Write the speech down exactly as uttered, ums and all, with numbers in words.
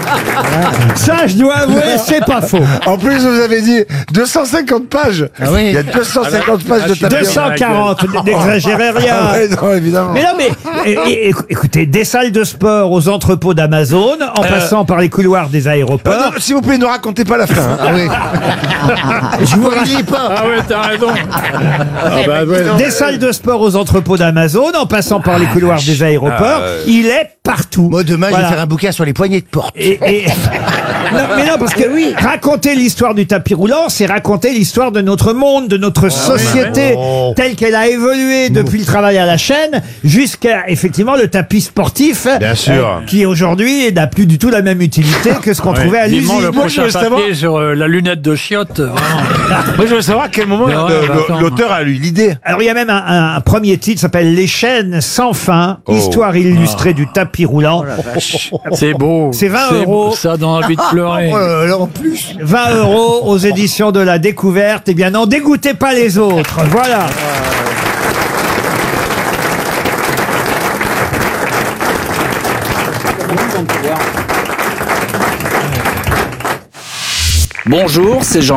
Ça, je dois avouer, c'est pas faux. En plus, vous avez dit deux cent cinquante pages. Ah oui. Il y a deux cent cinquante pages de tapis deux cent quarante, n'exagérez rien. Ah ouais, non, évidemment. Mais non, mais é- é- écoutez, des salles de sport aux entrepôts d'Amazon, en passant par les couloirs des Euh, aéroports. non, s'il vous plaît, ne racontez pas la fin. hein. Ah oui. Je vous ra- Ah ouais, t'as raison. Ah bah ouais. Des salles de sport aux entrepôts d'Amazon, en passant par les couloirs des aéroports, il est partout. Moi, demain, je Voilà. vais faire un bouquin sur les poignées de porte. Et, et- non, mais non, parce que oui, raconter l'histoire du tapis roulant, c'est raconter l'histoire de notre monde, de notre société, telle qu'elle a évolué depuis le travail à la chaîne jusqu'à effectivement le tapis sportif, Bien sûr. euh, qui aujourd'hui n'a plus du tout la même utilité que ce qu'on trouvait à Vivement l'usine. le Moi, je prochain veux savoir- papier sur euh, la lunette de chiotte. Vraiment. Moi, je veux savoir à quel moment Mais ouais, le- bah, le- attends. l'auteur a eu l'idée. Alors il y a même un, un- un premier titre qui s'appelle Les chaînes sans fin, histoire illustrée du tapis roulant. C'est beau. C'est vingt euros. Ça donne envie de pleurer. Oh là là, en plus. vingt euros aux éditions de la Découverte. Eh bien, n'en dégoûtez pas les autres. Voilà. Bonjour, c'est Jean.